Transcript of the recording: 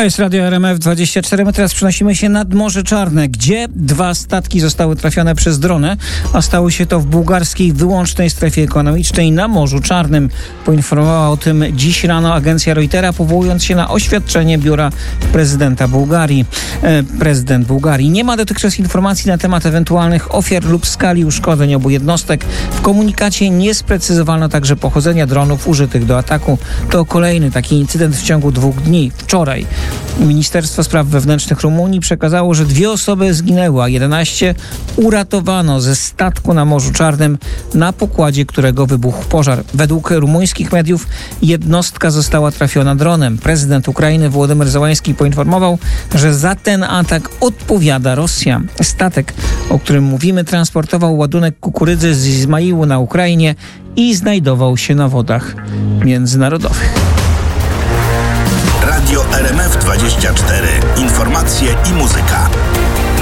jest Radio RMF24. My teraz przenosimy się nad Morze Czarne, gdzie 2 statki zostały trafione przez dronę, a stało się to w bułgarskiej wyłącznej strefie ekonomicznej na Morzu Czarnym. Poinformowała o tym dziś rano agencja Reutera, powołując się na oświadczenie biura prezydenta Bułgarii. Prezydent Bułgarii nie ma dotychczas informacji na temat ewentualnych ofiar lub skali uszkodzeń obu jednostek. W komunikacie nie sprecyzowano także pochodzenia dronów użytych do ataku. To kolejny taki incydent w ciągu 2 dni. Wczoraj Ministerstwo Spraw Wewnętrznych Rumunii przekazało, że 2 osoby zginęły, a 11 uratowano ze statku na Morzu Czarnym, na pokładzie którego wybuchł pożar. Według rumuńskich mediów jednostka została trafiona dronem. Prezydent Ukrainy Wołodymyr Zełański poinformował, że za ten atak odpowiada Rosja. Statek, o którym mówimy, transportował ładunek kukurydzy z Izmailu na Ukrainie i znajdował się na wodach międzynarodowych. Radio RMF24. Informacje i muzyka.